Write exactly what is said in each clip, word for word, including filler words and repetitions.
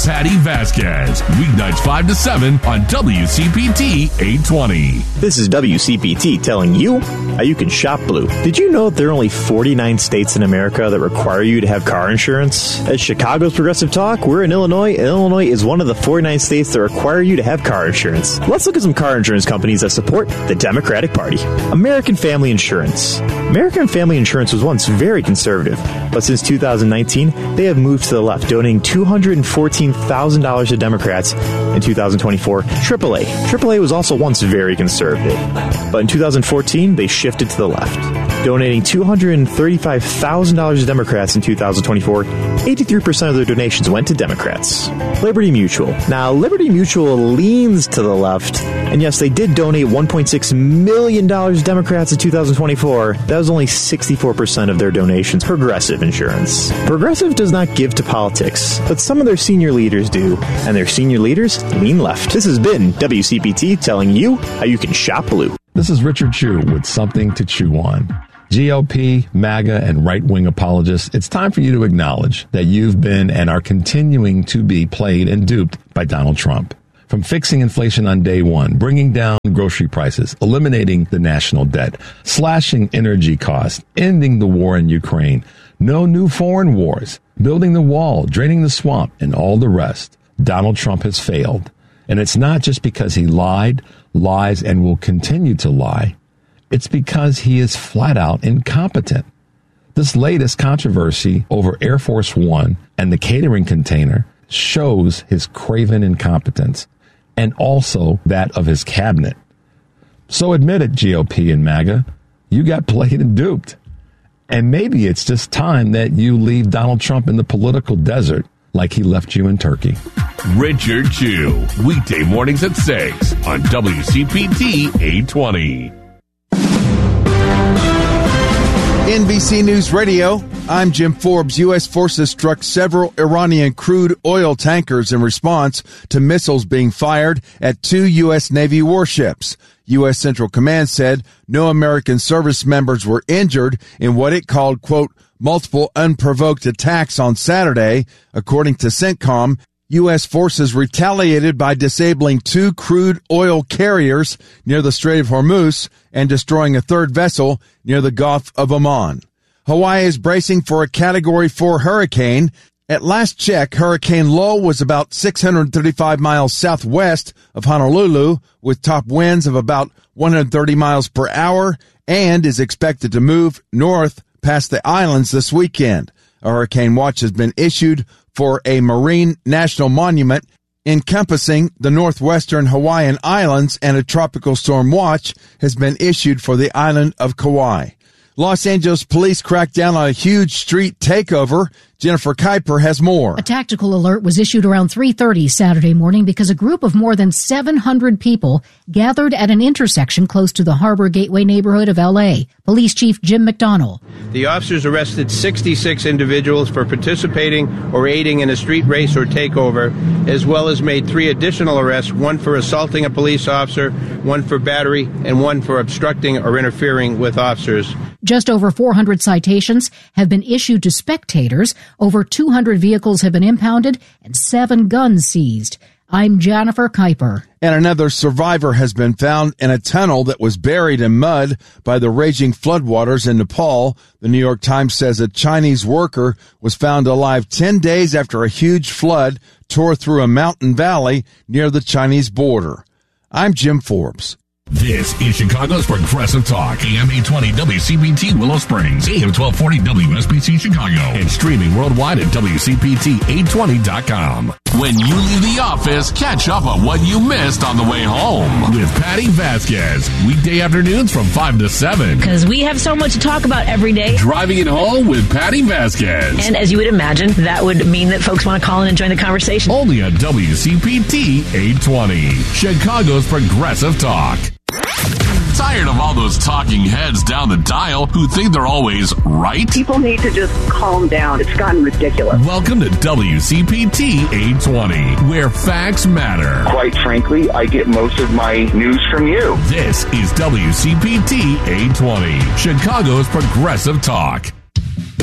Patty Vasquez. Weeknights five to seven on W C P T eight twenty. This is W C P T telling you how you can shop blue. Did you know that there are only forty-nine states in America that require you to have car insurance? At Chicago's Progressive Talk, we're in Illinois, and Illinois is one of the forty-nine states that require you to have car insurance. Let's look at some car insurance companies that support the Democratic Party. American Family Insurance. American Family Insurance was once very conservative, but since two thousand nineteen, they have moved to the left, donating two hundred fourteen thousand dollars to Democrats in two thousand twenty-four. triple A. triple A was also once very conservative, but in two thousand fourteen, they shifted to the left, donating two hundred thirty-five thousand dollars to Democrats in two thousand twenty-four. eighty-three percent of their donations went to Democrats. Liberty Mutual. Now, Liberty Mutual leans to the left, and yes, they did donate one point six million dollars to Democrats in two thousand twenty-four. That was only sixty-four percent of their donations. Progressive Insurance. Progressive does not give to politics, but some of their senior leaders do, and their senior leaders lean left. This has been W C P T telling you how you can shop blue. This is Richard Chew with something to chew on. G O P, MAGA, and right-wing apologists, it's time for you to acknowledge that you've been and are continuing to be played and duped by Donald Trump. From fixing inflation on day one, bringing down grocery prices, eliminating the national debt, slashing energy costs, ending the war in Ukraine, no new foreign wars, building the wall, draining the swamp, and all the rest, Donald Trump has failed. And it's not just because he lied, lies, and will continue to lie. It's because he is flat out incompetent. This latest controversy over Air Force One and the catering container shows his craven incompetence and also that of his cabinet. So admit it, G O P and MAGA, you got played and duped. And maybe it's just time that you leave Donald Trump in the political desert like he left you in Turkey. Richard Chew, weekday mornings at six on W C P T eight twenty. N B C News Radio, I'm Jim Forbes. U S forces struck several Iranian crude oil tankers in response to missiles being fired at two U S Navy warships. U S Central Command said no American service members were injured in what it called, quote, multiple unprovoked attacks on Saturday. According to CENTCOM, U S forces retaliated by disabling two crude oil carriers near the Strait of Hormuz and destroying a third vessel near the Gulf of Oman. Hawaii is bracing for a Category four hurricane. At last check, Hurricane Lo was about six hundred thirty-five miles southwest of Honolulu with top winds of about one hundred thirty miles per hour and is expected to move north past the islands this weekend. A hurricane watch has been issued for a marine national monument encompassing the northwestern Hawaiian Islands, and a tropical storm watch has been issued for the island of Kauai. Los Angeles police cracked down on a huge street takeover. Jennifer Kuiper has more. A tactical alert was issued around three thirty Saturday morning because a group of more than seven hundred people gathered at an intersection close to the Harbor Gateway neighborhood of L A. Police Chief Jim McDonnell. The officers arrested sixty-six individuals for participating or aiding in a street race or takeover, as well as made three additional arrests, one for assaulting a police officer, one for battery, and one for obstructing or interfering with officers. Just over four hundred citations have been issued to spectators. Over two hundred vehicles have been impounded and seven guns seized. I'm Jennifer Kuiper. And another survivor has been found in a tunnel that was buried in mud by the raging floodwaters in Nepal. The New York Times says a Chinese worker was found alive ten days after a huge flood tore through a mountain valley near the Chinese border. I'm Jim Forbes. This is Chicago's Progressive Talk, A M eight twenty W C P T Willow Springs, A M twelve forty W S B C Chicago, and streaming worldwide at W C P T eight twenty dot com. When you leave the office, catch up on what you missed on the way home with Patty Vasquez. Weekday afternoons from five to seven. Because we have so much to talk about every day. Driving it home with Patty Vasquez. And as you would imagine, that would mean that folks want to call in and join the conversation. Only on W C P T eight twenty, Chicago's Progressive Talk. Tired of all those talking heads down the dial who think they're always right? People need to just calm down. It's gotten ridiculous. Welcome to W C P T eight twenty, where facts matter. Quite frankly, I get most of my news from you. This is W C P T eight twenty, Chicago's Progressive Talk.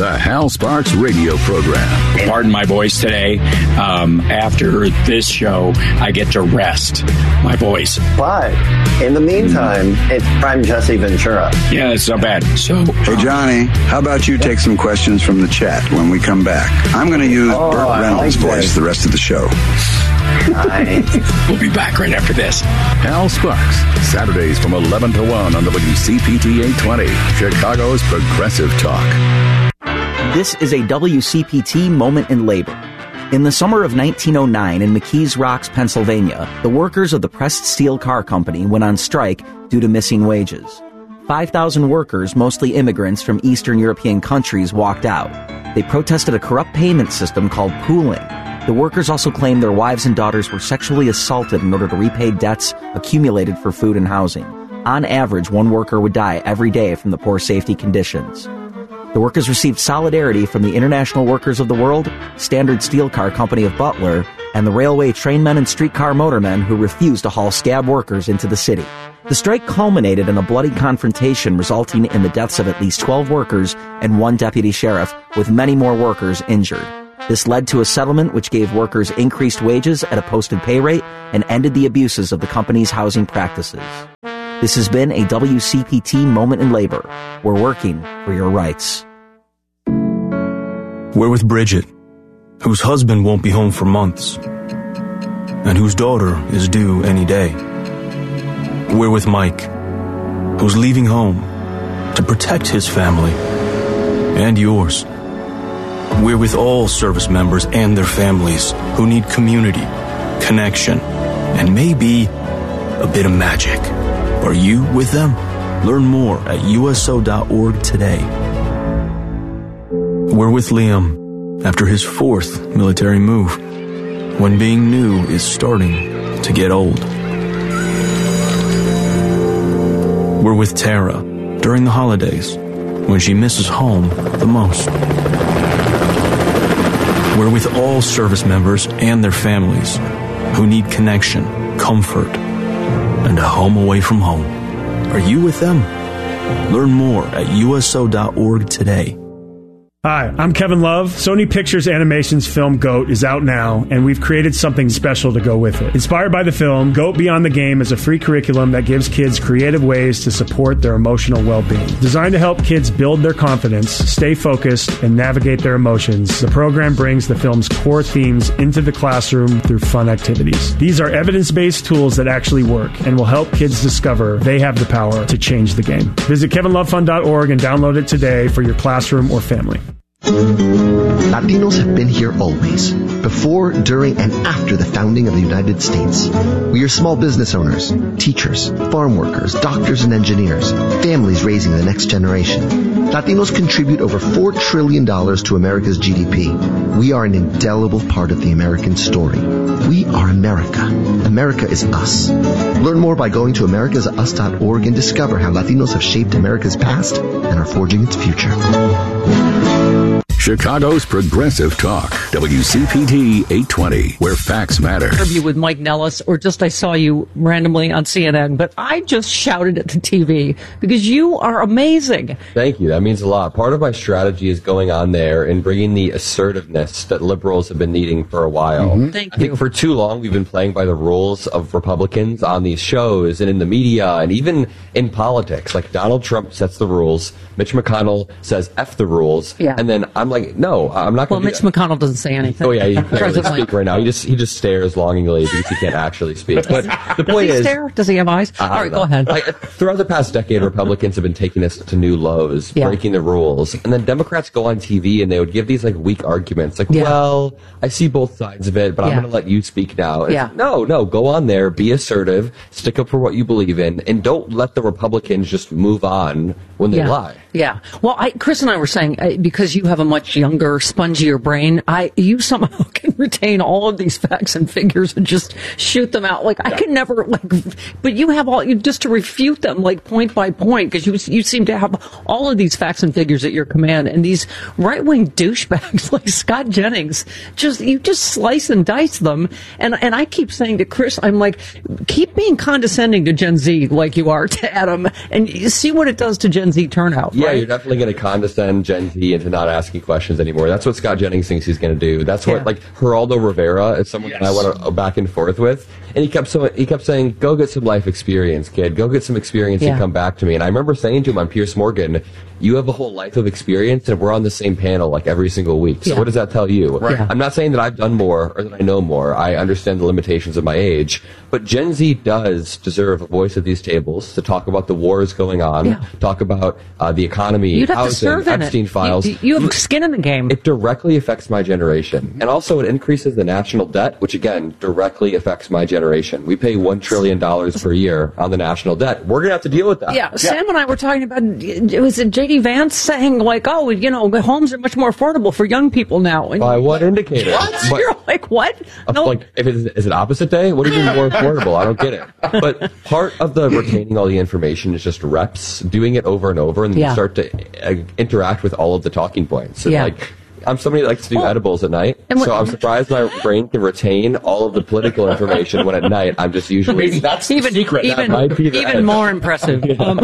The Hal Sparks radio program. Pardon my voice today. Um, after this show, I get to rest my voice. But in the meantime, it's Prime Jesse Ventura. Yeah, it's not bad. So, hey, Johnny, how about you take some questions from the chat when we come back? I'm going to use oh, Burt Reynolds' like voice the rest of the show. Nice. We'll be back right after this. Hal Sparks, Saturdays from eleven to one on W C P T eight twenty, Chicago's Progressive Talk. This is a W C P T moment in labor. In the summer of nineteen oh nine in McKees Rocks, Pennsylvania, the workers of the Pressed Steel Car Company went on strike due to missing wages. five thousand workers, mostly immigrants from Eastern European countries, walked out. They protested a corrupt payment system called pooling. The workers also claimed their wives and daughters were sexually assaulted in order to repay debts accumulated for food and housing. On average, one worker would die every day from the poor safety conditions. The workers received solidarity from the International Workers of the World, Standard Steel Car Company of Butler, and the railway trainmen and streetcar motormen who refused to haul scab workers into the city. The strike culminated in a bloody confrontation resulting in the deaths of at least twelve workers and one deputy sheriff, with many more workers injured. This led to a settlement which gave workers increased wages at a posted pay rate and ended the abuses of the company's housing practices. This has been a W C P T moment in labor. We're working for your rights. We're with Bridget, whose husband won't be home for months, and whose daughter is due any day. We're with Mike, who's leaving home to protect his family and yours. We're with all service members and their families who need community, connection, and maybe a bit of magic. Are you with them? Learn more at U S O dot org today. We're with Liam after his fourth military move, when being new is starting to get old. We're with Tara during the holidays, when she misses home the most. We're with all service members and their families who need connection, comfort, and a home away from home. Are you with them? Learn more at U S O dot org today. Hi, I'm Kevin Love. Sony Pictures Animation's film GOAT is out now, and we've created something special to go with it. Inspired by the film, GOAT Beyond the Game is a free curriculum that gives kids creative ways to support their emotional well-being. Designed to help kids build their confidence, stay focused, and navigate their emotions, the program brings the film's core themes into the classroom through fun activities. These are evidence-based tools that actually work and will help kids discover they have the power to change the game. Visit kevin love fund dot org and download it today for your classroom or family. Latinos have been here always, before, during, and after the founding of the United States. We are small business owners, teachers, farm workers, doctors and engineers, families raising the next generation. Latinos contribute over four trillion dollars to America's G D P. We are an indelible part of the American story. We are America. America is us. Learn more by going to americas us dot org and discover how Latinos have shaped America's past and are forging its future. Chicago's Progressive Talk, W C P T eight twenty, where facts matter. Interview with Mike Nellis, or just I saw you randomly on C N N, but I just shouted at the T V because you are amazing. Thank you. That means a lot. Part of my strategy is going on there and bringing the assertiveness that liberals have been needing for a while. Mm-hmm. Thank I you. think for too long we've been playing by the rules of Republicans on these shows and in the media and even in politics. Like Donald Trump sets the rules, Mitch McConnell says F the rules, yeah. and then I'm like, no, I'm not going to Well, Mitch McConnell doesn't say anything. Oh, yeah, he can't really speak right now. He just he just stares longingly because he can't actually speak. But the point Does he is... stare? Does he have eyes? All right, go ahead. Like, throughout the past decade, Republicans have been taking us to new lows, yeah. breaking the rules. And then Democrats go on T V and they would give these like weak arguments. Like, yeah. well, I see both sides of it, but yeah. I'm going to let you speak now. And yeah. No, no, go on there, be assertive, stick up for what you believe in, and don't let the Republicans just move on when they yeah. lie. Yeah. Well, I, Chris and I were saying, uh, because you have a much younger, spongier brain, I you somehow can retain all of these facts and figures and just shoot them out. Like, I can never, like, but you have all, you just to refute them, like, point by point, because you you seem to have all of these facts and figures at your command, and these right-wing douchebags like Scott Jennings, just, you just slice and dice them. And, and I keep saying to Chris, I'm like, keep being condescending to Gen Z like you are to Adam, and you see what it does to Gen Gen Z turnout. Yeah, right? you're definitely going to condescend Gen Z into not asking questions anymore. That's what Scott Jennings thinks he's going to do. That's what, yeah. like, Geraldo Rivera is someone yes. that I want to go back and forth with. And he kept so he kept saying, "Go get some life experience, kid. Go get some experience yeah. and come back to me." And I remember saying to him on Piers Morgan, "You have a whole life of experience, and we're on the same panel like every single week. So yeah. what does that tell you?" Right. Yeah. I'm not saying that I've done more or that I know more. I understand the limitations of my age, but Gen Z does deserve a voice at these tables to talk about the wars going on, yeah. talk about uh, the economy, You'd have housing, to serve in Epstein it. files. You, you have skin in the game. It directly affects my generation, and also it increases the national debt, which again directly affects my generation. We pay one trillion dollars per year on the national debt. We're going to have to deal with that. Yeah, yeah, Sam and I were talking about, it was J D Vance saying, like, oh, you know, homes are much more affordable for young people now. And by what indicator? What? But, You're like, what? No. Like, if it is, is it opposite day? What do you mean more affordable? I don't get it. But part of the retaining all the information is just reps, doing it over and over, and then yeah. you start to uh, interact with all of the talking points. And yeah. like, I'm somebody that likes to do oh. edibles at night, what, so I'm surprised my brain can retain all of the political information when at night I'm just usually... Maybe that's even, the secret. Even, even more impressive. yeah. um,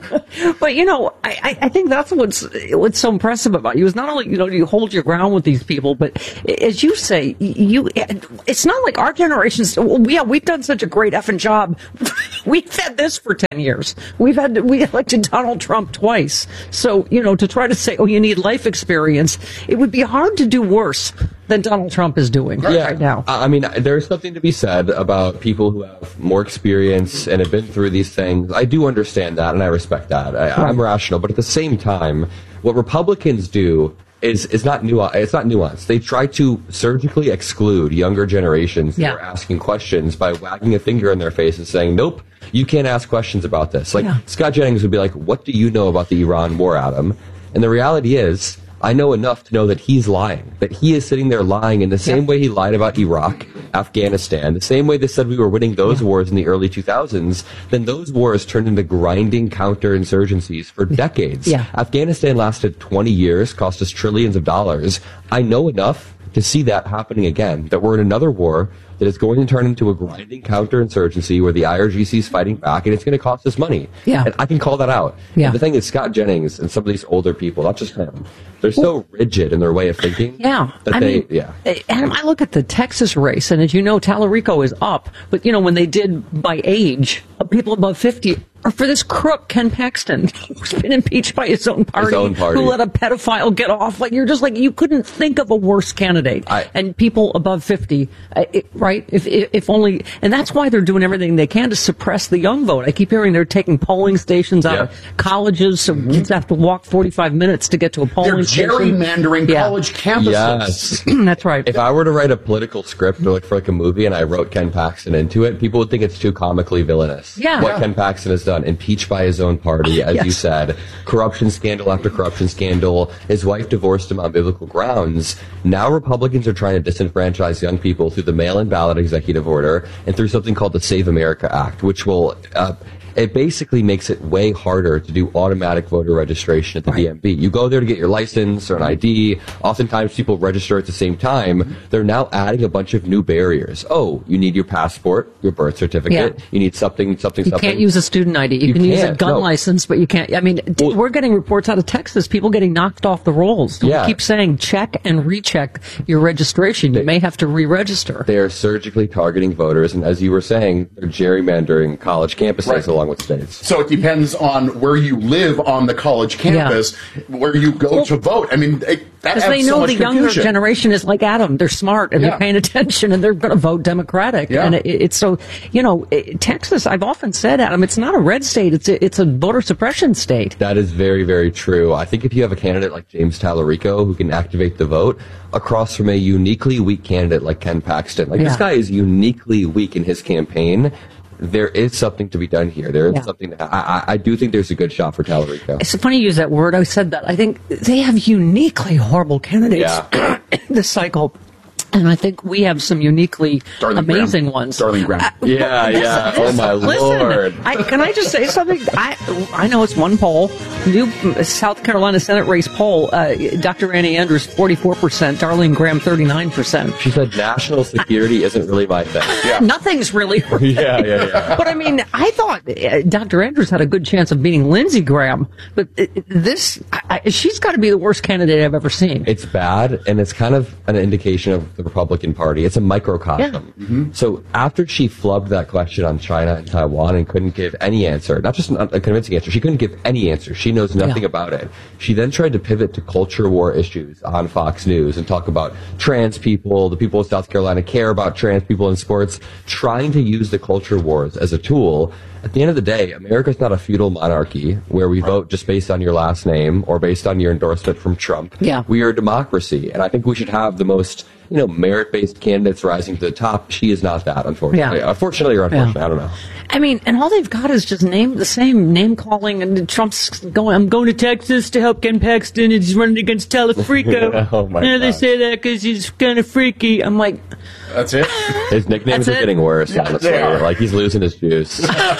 but, you know, I, I think that's what's what's so impressive about you is not only, you know, you hold your ground with these people, but as you say, you it's not like our generation's... Well, yeah, we've done such a great effing job. We've had this for ten years. We've had we elected Donald Trump twice. So, you know, to try to say, oh, you need life experience... It would be hard to do worse than Donald Trump is doing yeah. right now. I mean, there's something to be said about people who have more experience and have been through these things. I do understand that, and I respect that. I, right. I'm rational, but at the same time, what Republicans do is is not nuanced. It's not nuanced. They try to surgically exclude younger generations yeah. who are asking questions by wagging a finger in their face and saying, "Nope, you can't ask questions about this." Like yeah. Scott Jennings would be like, "What do you know about the Iran war, Adam?" And the reality is, I know enough to know that he's lying, that he is sitting there lying in the same yeah. way he lied about Iraq, Afghanistan, the same way they said we were winning those yeah. wars in the early two thousands. Then those wars turned into grinding counterinsurgencies for decades. Yeah. Afghanistan lasted twenty years, cost us trillions of dollars. I know enough to see that happening again, that we're in another war that is going to turn into a grinding counterinsurgency where the I R G C is fighting back, and it's going to cost us money. Yeah. And I can call that out. Yeah. And the thing is, Scott Jennings and some of these older people, not just him, they're so rigid in their way of thinking. Yeah. That I they, mean, yeah. And I look at the Texas race, and as you know, Tallarico is up. But, you know, when they did by age, people above fifty or for this crook, Ken Paxton, who's been impeached by his own party, his own party. who let a pedophile get off. Like, you're just like, you couldn't think of a worse candidate. I, and people above fifty, uh, it, right? If, if if only, and that's why they're doing everything they can to suppress the young vote. I keep hearing they're taking polling stations out yeah. of colleges, so kids have to walk forty-five minutes to get to a polling they're station. Gerrymandering yeah. college campuses. Yes. That's right. If I were to write a political script or like for like a movie and I wrote Ken Paxton into it, people would think it's too comically villainous. Yeah. What yeah. Ken Paxton has done, impeached by his own party, as yes. you said, corruption scandal after corruption scandal. His wife divorced him on biblical grounds. Now Republicans are trying to disenfranchise young people through the mail-in ballot executive order and through something called the Save America Act, which will uh, it basically makes it way harder to do automatic voter registration at the right. D M V. You go there to get your license or an I D. Oftentimes people register at the same time. They're now adding a bunch of new barriers. Oh, you need your passport, your birth certificate. Yeah. You need something, something, you something. You can't use a student I D. You, you can use a gun no. license, but you can't. I mean, well, we're getting reports out of Texas, people getting knocked off the rolls. Don't yeah. keep saying check and recheck your registration. You they, may have to re-register. They are surgically targeting voters, and as you were saying, they're gerrymandering college campuses right. along with states. So it depends on where you live on the college campus, yeah. where you go well, to vote. I mean, it, that because adds they know so much the younger confusion. generation is like Adam. They're smart and yeah. they're paying attention and they're going to vote Democratic. Yeah. And it, it's so, you know, it, Texas, I've often said, Adam, it's not a red state. It's a, it's a voter suppression state. That is very, very true. I think if you have a candidate like James Tallarico who can activate the vote across from a uniquely weak candidate like Ken Paxton, like yeah. this guy is uniquely weak in his campaign. There is something to be done here. There is yeah. something. To, I, I do think there's a good shot for Tallarico. It's funny you use that word. I said that. I think they have uniquely horrible candidates yeah. this cycle. And I think we have some uniquely Darling amazing Graham. ones. Darling Graham. Uh, Yeah, yeah. Oh, my listen, Lord. I, can I just say something? I I know it's one poll. New South Carolina Senate race poll. Uh, Doctor Annie Andrews, forty-four percent. Darlene Graham, thirty-nine percent. She said national security isn't really my thing. Yeah. Nothing's really. Yeah, yeah, yeah. But I mean, I thought uh, Doctor Andrews had a good chance of beating Lindsey Graham. But uh, this, I, I, she's got to be the worst candidate I've ever seen. It's bad, and it's kind of an indication of the Republican Party. It's a microcosm. Yeah. Mm-hmm. So after she flubbed that question on China and Taiwan and couldn't give any answer, not just a convincing answer, she couldn't give any answer. She knows nothing Yeah. about it. She then tried to pivot to culture war issues on Fox News and talk about trans people. The people of South Carolina care about trans people in sports, trying to use the culture wars as a tool. At the end of the day, America's not a feudal monarchy where we vote just based on your last name or based on your endorsement from Trump. Yeah. We are a democracy, and I think we should have the most, you know, merit-based candidates rising to the top. She is not that, unfortunately. Yeah. Unfortunately or unfortunately, Yeah. I don't know. I mean, and all they've got is just name the same name calling, and Trump's going. I'm going to Texas to help Ken Paxton, and he's running against Telefrico. Oh, my And they God. say that because he's kind of freaky. I'm like, That's it. His nicknames That's are it? getting worse, Yeah, honestly. they are. Like, he's losing his juice.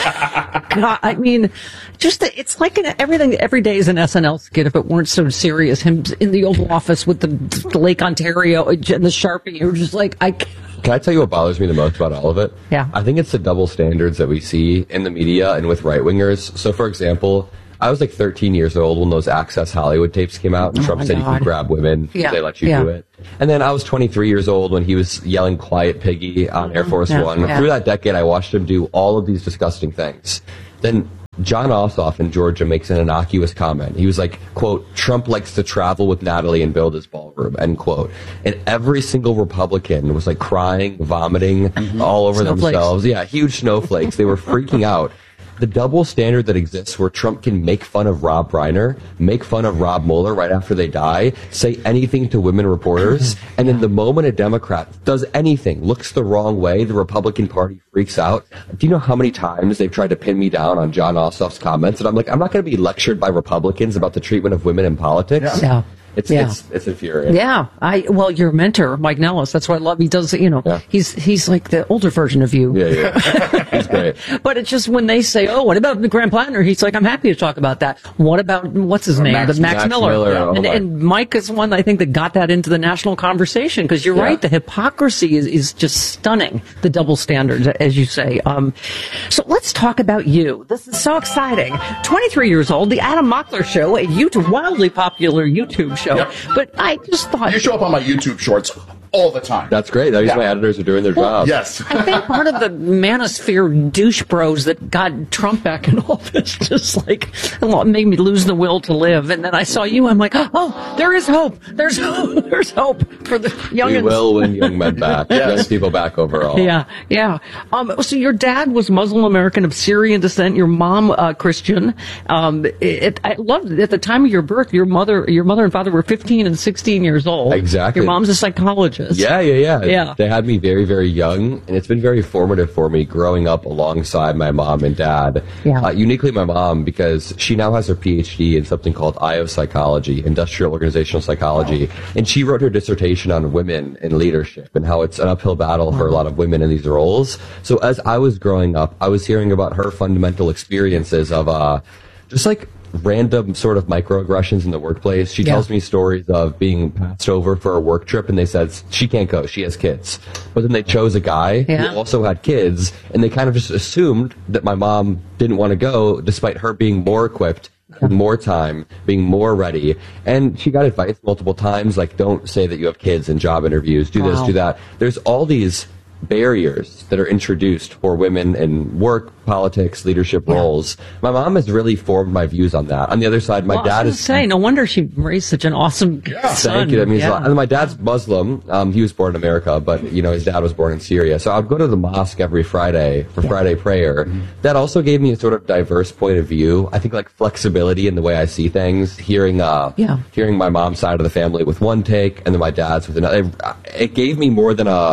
God, I mean, just the, it's like an, everything. Every day is an S N L skit. If it weren't so serious, him in the Oval Office with the, the Lake Ontario and the Sharpie, you're just like, I. Can't. Can I tell you what bothers me the most about all of it? Yeah. I think it's the double standards that we see in the media and with right-wingers. So, for example, I was like thirteen years old when those Access Hollywood tapes came out, and Oh, Trump my said you God. can grab women Yeah. if they let you Yeah. do it. And then I was twenty-three years old when he was yelling "Quiet Piggy" on Air Force Yeah. One. Yeah. Through that decade, I watched him do all of these disgusting things. Then John Ossoff in Georgia makes an innocuous comment. He was like, quote, Trump likes to travel with Natalie and build his ballroom, end quote. And every single Republican was like crying, vomiting all over Snowflakes. themselves. Yeah, huge snowflakes. They were freaking out. The double standard that exists where Trump can make fun of Rob Reiner, make fun of Rob Mueller right after they die, say anything to women reporters, and then the moment a Democrat does anything, looks the wrong way, the Republican Party freaks out. Do you know how many times they've tried to pin me down on John Ossoff's comments? And I'm like, I'm not going to be lectured by Republicans about the treatment of women in politics. Yeah. It's, Yeah. it's, it's infuriating. Yeah, I well, your mentor, Mike Nellis. That's what I love. He does, you know, Yeah. he's he's like the older version of you. Yeah, yeah. He's great. But it's just when they say, "Oh, what about the Grand Planner?" He's like, "I'm happy to talk about that." What about what's his name, Max- the Max, Max Miller? Miller, oh and, my. and Mike is one I think that got that into the national conversation because you're Yeah. right, the hypocrisy is is just stunning. The double standards, as you say. Um, so let's talk about you. This is so exciting. twenty-three years old, the Adam Mockler Show, a YouTube wildly popular YouTube show. Yep. But I just thought You show up on my YouTube shorts all the time. That's great. That means Yeah. my editors are doing their job. Yes. I think part of the manosphere douche bros that got Trump back in office just like made me lose the will to live. And then I saw you, I'm like, oh, there is hope. There's hope. There's hope for the young. We will win young men back, young people back overall. Yeah, yeah. Um, so your dad was Muslim American of Syrian descent. Your mom, uh, Christian. Um, it, I loved it. At the time of your birth, your mother, your mother and father were fifteen and sixteen years old. Exactly. Your mom's a psychologist. Yeah, yeah, yeah. Yeah. They had me very, very young, and it's been very formative for me growing up alongside my mom and dad. Yeah. Uh, uniquely my mom, because she now has her P H D in something called I O psychology, industrial organizational psychology, and she wrote her dissertation on women in leadership and how it's an uphill battle for a lot of women in these roles. So as I was growing up, I was hearing about her fundamental experiences of uh, just like random sort of microaggressions in the workplace. She Yeah. tells me stories of being passed over for a work trip and they said she can't go, she has kids. But then they chose a guy Yeah. who also had kids, and they kind of just assumed that my mom didn't want to go despite her being more equipped, having more time, being more ready. And she got advice multiple times like, don't say that you have kids in job interviews, do this, Wow. do that. There's all these barriers that are introduced for women in work, politics, leadership roles. My mom has really formed my views on that. On the other side, my Well, I dad was is gonna say, no wonder she raised such an awesome son. Thank you. That means a Yeah. lot. And my dad's Muslim. Um, he was born in America, but you know his dad was born in Syria. So I'd go to the mosque every Friday for Friday prayer. That also gave me a sort of diverse point of view. I think like flexibility in the way I see things. Hearing, uh, Yeah. hearing my mom's side of the family with one take, and then my dad's with another. It gave me more than a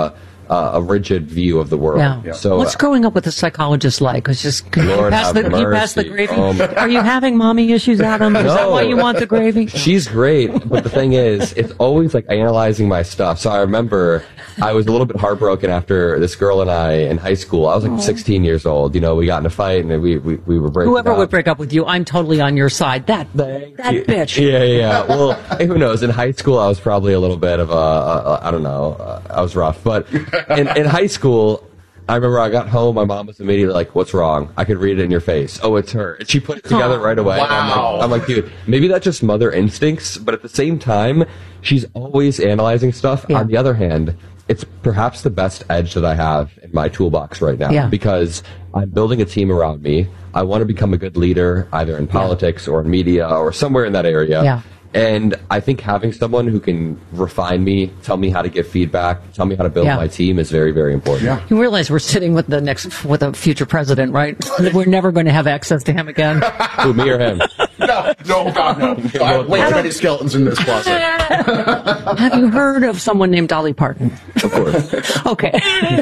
uh, a rigid view of the world. Yeah. Yeah. So what's growing up with a psychologist like? It's just can Lord you pass have the can you pass the mercy. gravy? Oh, my- Are you having mommy issues, Adam? Is No. that why you want the gravy? She's great, but the thing is, it's always like analyzing my stuff. So I remember I was a little bit heartbroken after this girl and I in high school. I was like Oh. sixteen years old. You know, we got in a fight and we we, we were breaking Whoever up. would break up with you, I'm totally on your side. That that bitch. Yeah, yeah, yeah. Well, who knows? In high school, I was probably a little bit of a, a, a I don't know, uh, I was rough. But in, in high school, I remember I got home, my mom was immediately like, what's wrong? I could read it in your face. Oh, it's her. And she put it together Oh, right away. wow. And I'm, like, I'm like, dude, maybe that's just mother instincts, but at the same time, she's always analyzing stuff. Yeah. On the other hand, it's perhaps the best edge that I have in my toolbox right now Yeah. because I'm building a team around me. I want to become a good leader, either in politics or in media or somewhere in that area. Yeah. And I think having someone who can refine me, tell me how to give feedback, tell me how to build Yeah. my team is very, very important. Yeah. You realize we're sitting with the next with a future president, right? We're never going to have access to him again. Who, me or him? No, no, God, no. I have way too many skeletons in this closet. Have you heard of someone named Dolly Parton? Of course. Okay.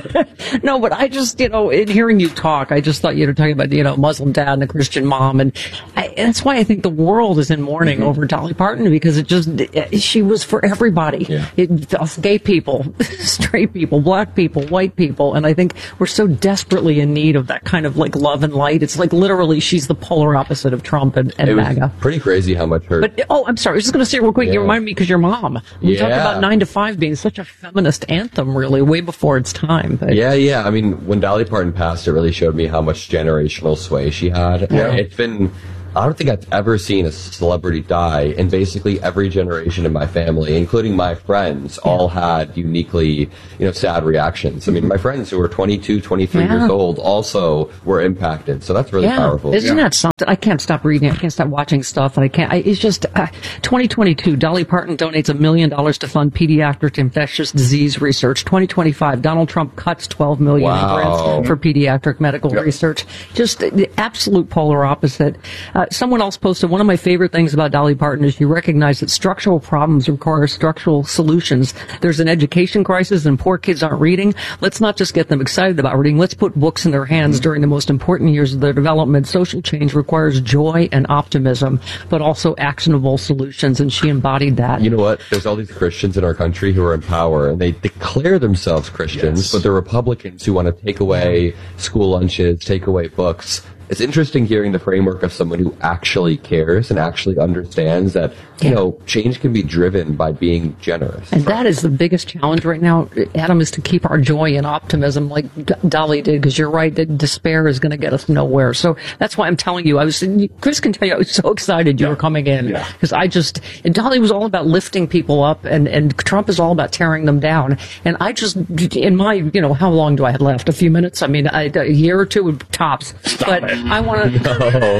No, but I just, you know, in hearing you talk, I just thought you were talking about, you know, Muslim dad and a Christian mom. And, I, and that's why I think the world is in mourning Mm-hmm. over Dolly Parton because it just, it, she was for everybody. Yeah. It, us gay people, straight people, black people, white people. And I think we're so desperately in need of that kind of like love and light. It's like literally she's the polar opposite of Trump and, and It was MAGA. pretty crazy how much her. But, oh, I'm sorry. I was just going to say real quick, you Yeah. remind me because your mom. We talked Yeah. about nine to five being such a feminist anthem, really, way before its time. But Yeah, yeah. I mean, when Dolly Parton passed, it really showed me how much generational sway she had. Yeah. It's been, I don't think I've ever seen a celebrity die, and basically every generation in my family, including my friends, all had uniquely, you know, sad reactions. I mean, my friends who were twenty-two, twenty-three Yeah. years old also were impacted. So that's really yeah. powerful. Isn't that something? I can't stop reading. I can't stop watching stuff, and I can't. I, it's just uh, twenty twenty-two. Dolly Parton donates a million dollars to fund pediatric infectious disease research. twenty twenty-five. Donald Trump cuts twelve million dollars in Wow. grants for pediatric medical Yep. research. Just the absolute polar opposite. Uh, someone else posted one of my favorite things about Dolly Parton is she recognized that structural problems require structural solutions. There's an education crisis and poor kids aren't reading. Let's not just get them excited about reading. Let's put books in their hands during the most important years of their development. Social change requires joy and optimism, but also actionable solutions, and she embodied that. You know what? There's all these Christians in our country who are in power, and they declare themselves Christians, Yes. but they're Republicans who want to take away school lunches, take away books. It's interesting hearing the framework of someone who actually cares and actually understands that, you Yeah. know, change can be driven by being generous. And that is the biggest challenge right now, Adam, is to keep our joy and optimism like D- Dolly did, because you're right, that despair is going to get us nowhere. So that's why I'm telling you, I was, Chris can tell you, I was so excited you were coming in, because I just, and Dolly was all about lifting people up, and, and Trump is all about tearing them down. And I just, in my, you know, how long do I have left? A few minutes? I mean, I, a year or two tops. But I want to,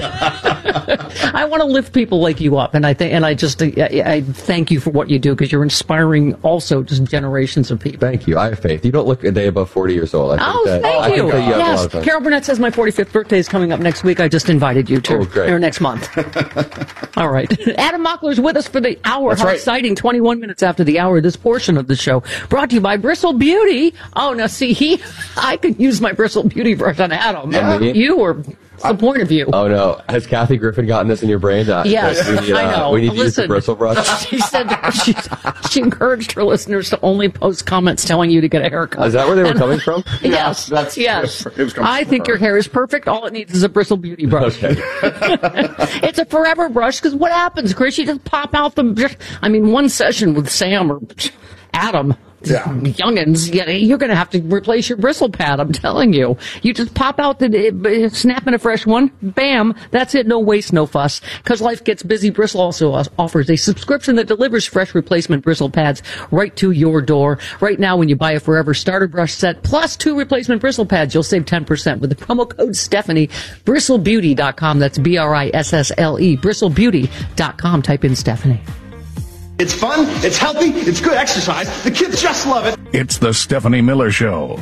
I want to lift people like you up, and I think, and I just, I, I thank you for what you do, because you're inspiring also just generations of people. Thank you. I have faith. You don't look a day above forty years old. I think Oh, that, thank I you. think that you have a lot Yes, of time. Carol Burnett says my forty-fifth birthday is coming up next week. I just invited you to, Oh, great. or next month. All right. Adam Mockler's with us for the hour. That's How right. exciting. twenty-one minutes after the hour, this portion of the show brought to you by Bristle Beauty. Oh, now see, he, I could use my Bristle Beauty brush on Adam. Yeah. You were, what's the point of you? Oh no! Has Kathy Griffin gotten this in your brain? Uh, Yes, that we need, uh, I know. We need to use the Listen, bristle brush. She said she, she encouraged her listeners to only post comments telling you to get a haircut. Is that where they were And- coming from? Yes, that's- yes. it was coming I from think her. your hair is perfect. All it needs is a Bristle Beauty brush. Okay. It's a forever brush, because what happens, Chris? You just pop out the. I mean, one session with Sam or Adam. Yeah. Youngins, yeah, you're going to have to replace your bristle pad. I'm telling you. You just pop out the, uh, snap in a fresh one. Bam. That's it. No waste, no fuss. Because life gets busy. Bristle also os- offers a subscription that delivers fresh replacement bristle pads right to your door. Right now, when you buy a Forever Starter Brush set plus two replacement bristle pads, you'll save ten percent with the promo code Stephanie. bristle beauty dot com. That's B R I S S L E. bristle beauty dot com. Type in Stephanie. It's fun, it's healthy, it's good exercise. The kids just love it. It's the Stephanie Miller Show.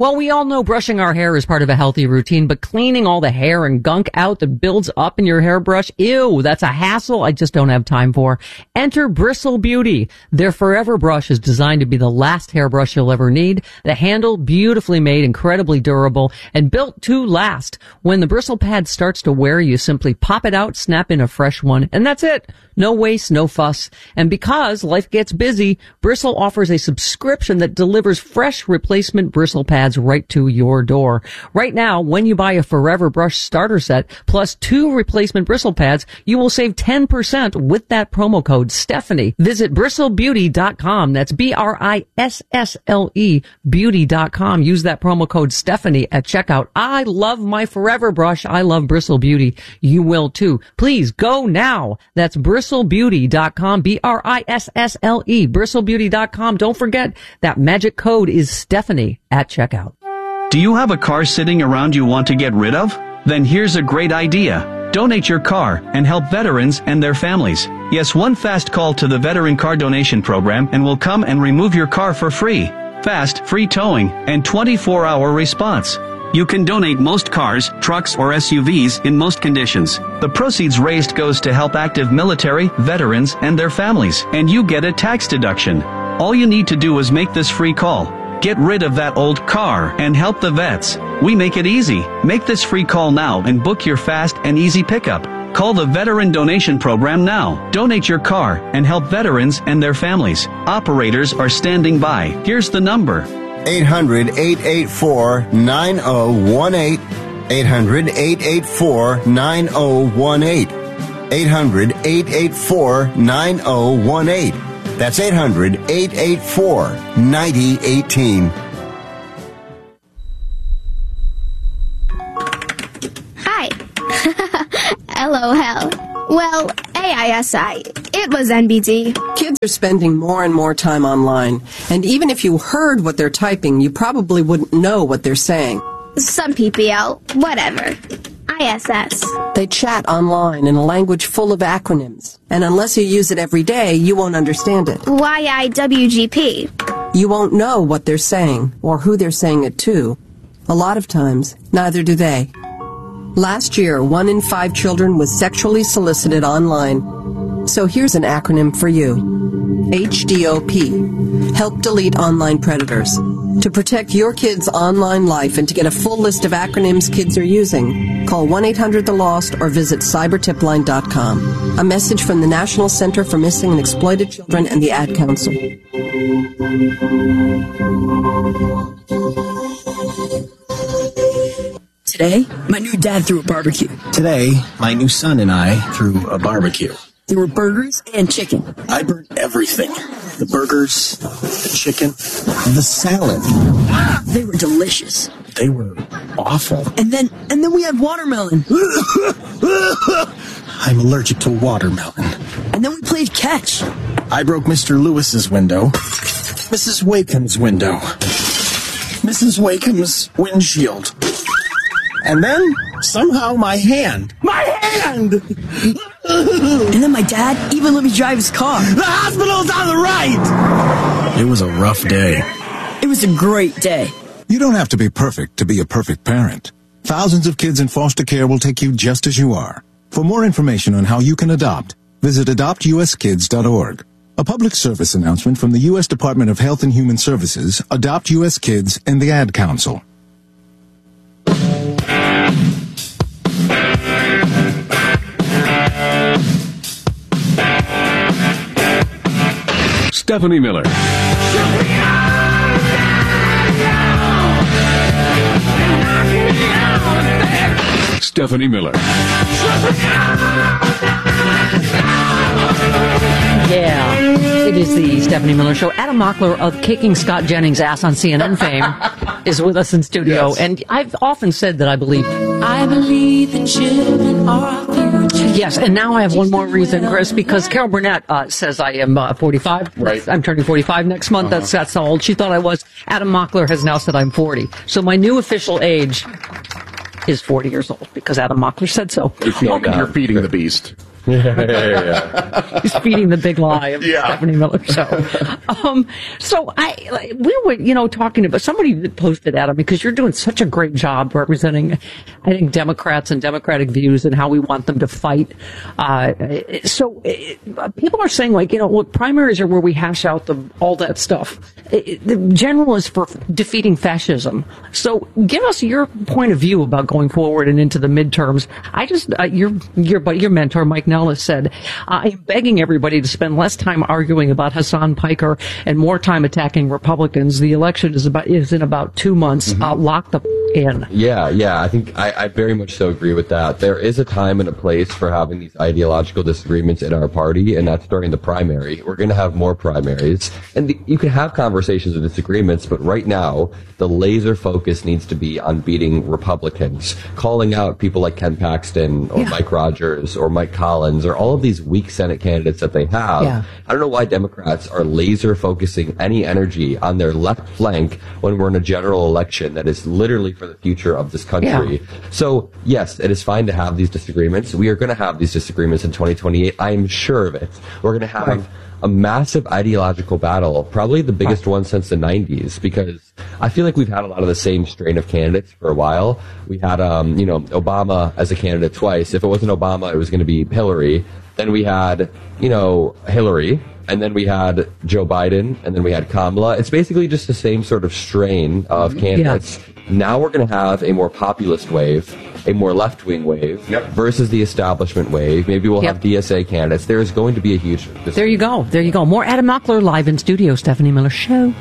Well, we all know brushing our hair is part of a healthy routine, but cleaning all the hair and gunk out that builds up in your hairbrush, ew, that's a hassle I just don't have time for. Enter Bristle Beauty. Their Forever Brush is designed to be the last hairbrush you'll ever need. The handle, beautifully made, incredibly durable, and built to last. When the bristle pad starts to wear, you simply pop it out, snap in a fresh one, and that's it. No waste, no fuss. And because life gets busy, Bristle offers a subscription that delivers fresh replacement bristle pads right to your door. Right now, when you buy a Forever Brush starter set plus two replacement bristle pads, you will save ten percent with that promo code Stephanie. Visit bristle beauty dot com. That's B R I S S L E beauty dot com. Use that promo code Stephanie at checkout. I love my Forever Brush. I love Bristle Beauty. You will too. Please go now. That's bristle beauty dot com. B R I S S L E bristle beauty dot com. Don't forget that magic code is Stephanie at checkout. Do you have a car sitting around you want to get rid of? Then here's a great idea. Donate your car and help veterans and their families. Yes, one fast call to the Veteran Car Donation Program and we'll come and remove your car for free. Fast, free towing, and twenty-four hour response. You can donate most cars, trucks, or S U Vs in most conditions. The proceeds raised goes to help active military, veterans, and their families, and you get a tax deduction. All you need to do is make this free call. Get rid of that old car and help the vets. We make it easy. Make this free call now and book your fast and easy pickup. Call the Veteran Donation Program now. Donate your car and help veterans and their families. Operators are standing by. Here's the number. eight hundred, eight eight four, nine oh one eight. eight hundred, eight eight four, nine oh one eight. eight hundred, eight eight four, nine oh one eight. That's eight hundred, eight eight four, nine oh one eight. Hi. LOL. Well, A I S I. It was N B D. Kids are spending more and more time online, and even if you heard what they're typing, you probably wouldn't know what they're saying. Some P P L. Whatever. I S S. They chat online in a language full of acronyms, and unless you use it every day, you won't understand it. Y I W G P. You won't know what they're saying, or who they're saying it to. A lot of times, neither do they. Last year, one in five children was sexually solicited online. So here's an acronym for you. H D O P. Help delete online predators. To protect your kids' online life and to get a full list of acronyms kids are using, call one eight hundred the lost or visit cyber tip line dot com. A message from the National Center for Missing and Exploited Children and the Ad Council. Today, my new dad threw a barbecue. Today, my new son and I threw a barbecue. There were burgers and chicken. I burnt everything. The burgers, the chicken, the salad. They were delicious. They were awful. And then, and then we had watermelon. I'm allergic to watermelon. And then we played catch. I broke Mister Lewis's window. Missus Wakeham's window. Missus Wakeham's windshield. And then, somehow, my hand. My hand! And then my dad even let me drive his car. The hospital's on the right! It was a rough day. It was a great day. You don't have to be perfect to be a perfect parent. Thousands of kids in foster care will take you just as you are. For more information on how you can adopt, visit adopt u s kids dot org. A public service announcement from the U S Department of Health and Human Services, Adopt U S Kids, and the Ad Council. Stephanie Miller. Stephanie Miller. Yeah, it is the Stephanie Miller Show. Adam Mockler of Kicking Scott Jennings' Ass on C N N fame is with us in studio. Yes. And I've often said that I believe... I believe the children are our future. Yes, and now I have one more reason, Chris, because Carol Burnett uh, says I am uh, forty-five. Right. I'm turning forty-five next month. Uh-huh. That's, that's how old she thought I was. Adam Mockler has now said I'm forty. So my new official age is forty years old because Adam Mockler said so. You're feeding, you're feeding the beast. Yeah, yeah, yeah. He's feeding the big lie of Yeah. Stephanie Miller Show. Um, so I, we were, you know, talking about, somebody posted at him, because you're doing such a great job representing, I think, Democrats and Democratic views and how we want them to fight. Uh, so uh, people are saying, like, you know, look, primaries are where we hash out the, all that stuff. It, the general is for defeating fascism. So give us your point of view about going forward and into the midterms. I just, uh, your, your, but your mentor, Mike Nellis, said, I am begging everybody to spend less time arguing about Hassan Piker and more time attacking Republicans. The election is about, is in about two months. Mm-hmm. Uh, lock the in. Yeah, yeah. I think I, I very much so agree with that. There is a time and a place for having these ideological disagreements in our party, and that's during the primary. We're going to have more primaries, and the, you can have conversations and disagreements, but right now, the laser focus needs to be on beating Republicans, calling out people like Ken Paxton or yeah. Mike Rogers or Mike Collins or all of these weak Senate candidates that they have. Yeah. I don't know why Democrats are laser focusing any energy on their left flank when we're in a general election that is literally for the future of this country. Yeah. So, yes, it is fine to have these disagreements. We are going to have these disagreements in twenty twenty-eight. I am sure of it. We're going to have right. a massive ideological battle, probably the biggest right. one since the nineties, because I feel like we've had a lot of the same strain of candidates for a while. We had, um, you know, Obama as a candidate twice. If it wasn't Obama, it was going to be Hillary. Then we had, you know, Hillary. And then we had Joe Biden, and then we had Kamala. It's basically just the same sort of strain of candidates. Yeah. Now we're going to have a more populist wave, a more left-wing wave, yep. versus the establishment wave. Maybe we'll yep. have D S A candidates. There is going to be a huge... There you go. There you go. More Adam Mockler live in studio. Stephanie Miller Show.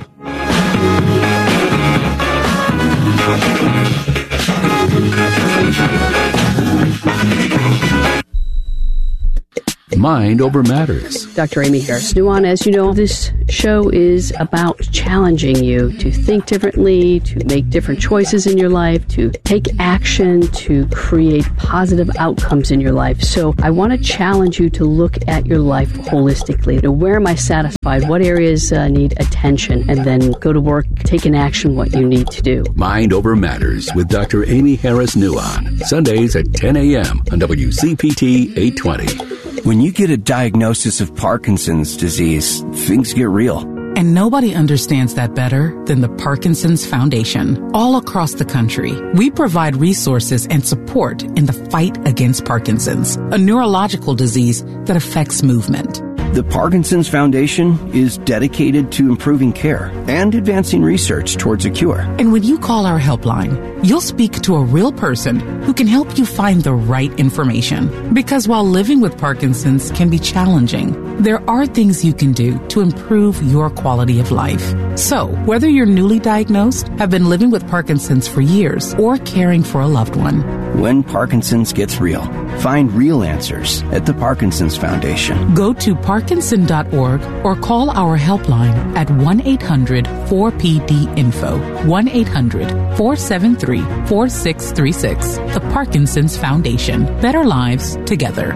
Mind Over Matters. Doctor Amy Harris Nuon, as you know, this show is about challenging you to think differently, to make different choices in your life, to take action, to create positive outcomes in your life. So I want to challenge you to look at your life holistically. To where am I satisfied? What areas uh, need attention? And then go to work, take in action what you need to do. Mind Over Matters with Doctor Amy Harris Nuon. Sundays at ten a.m. on W C P T eight twenty. When you get a diagnosis of Parkinson's disease, things get real. And nobody understands that better than the Parkinson's Foundation. All across the country, we provide resources and support in the fight against Parkinson's, a neurological disease that affects movement. The Parkinson's Foundation is dedicated to improving care and advancing research towards a cure. And when you call our helpline, you'll speak to a real person who can help you find the right information. Because while living with Parkinson's can be challenging, there are things you can do to improve your quality of life. So, whether you're newly diagnosed, have been living with Parkinson's for years, or caring for a loved one, when Parkinson's gets real, find real answers at the Parkinson's Foundation. Go to parkinson dot org or call our helpline at one eight hundred four P D info, one eight hundred four seven three four six three six. The Parkinson's Foundation. Better lives together.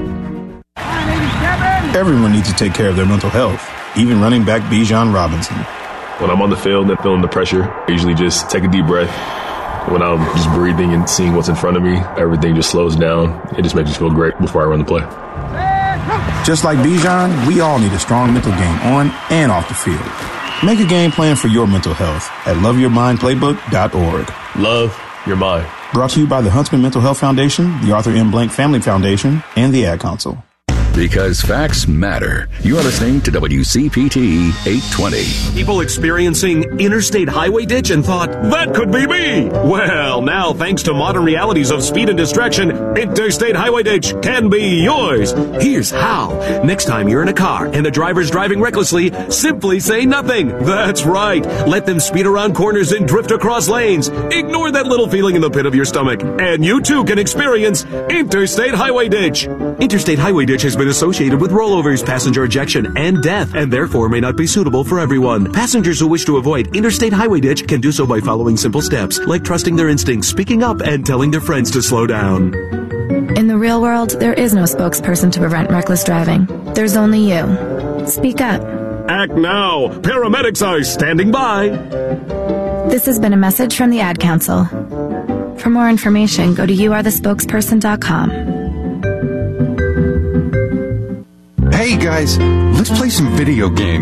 Everyone needs to take care of their mental health, even running back Bijan Robinson. When I'm on the field and feeling the pressure, I usually just take a deep breath. When I'm just breathing and seeing what's in front of me, everything just slows down. It just makes me feel great before I run the play. Just like Bijan, we all need a strong mental game on and off the field. Make a game plan for your mental health at love your mind playbook dot org. Love your mind. Brought to you by the Huntsman Mental Health Foundation, the Arthur M. Blank Family Foundation, and the Ad Council. Because facts matter. You're listening to W C P T eight twenty. People experiencing interstate highway ditch and thought, that could be me. Well, now thanks to modern realities of speed and distraction, interstate highway ditch can be yours. Here's how. Next time you're in a car and the driver's driving recklessly, simply say nothing. That's right. Let them speed around corners and drift across lanes. Ignore that little feeling in the pit of your stomach. And you too can experience interstate highway ditch. Interstate highway ditch has been associated with rollovers, passenger ejection, and death, and therefore may not be suitable for everyone. Passengers who wish to avoid interstate highway ditch can do so by following simple steps, like trusting their instincts, speaking up, and telling their friends to slow down. In the real world, there is no spokesperson to prevent reckless driving. There's only you. Speak up. Act now. Paramedics are standing by. This has been a message from the Ad Council. For more information, go to you are the spokesperson dot com. Hey guys, let's play some video games.